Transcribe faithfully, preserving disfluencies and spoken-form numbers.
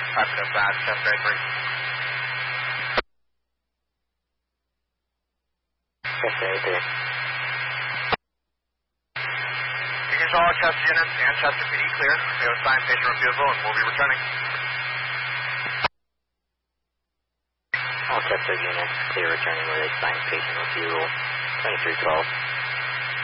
Copy that, fast, chest X-ray. Chest X-ray. You can all chest units and chest P D clear. We have assigned patient refusal and we'll be returning. All Chester units clear returning with assigned patient refusal. twenty-three twelve.